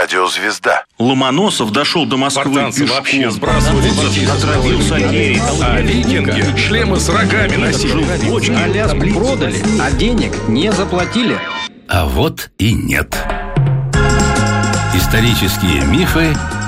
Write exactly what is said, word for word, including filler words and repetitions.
радиозвезда. Ломоносов дошел до Москвы Спартанцы пешком. вообще сбрасывали детей. Отравился артерий. А викинги шлемы с рогами носили. Аляску продали, а денег не заплатили. А вот и нет. Исторические мифы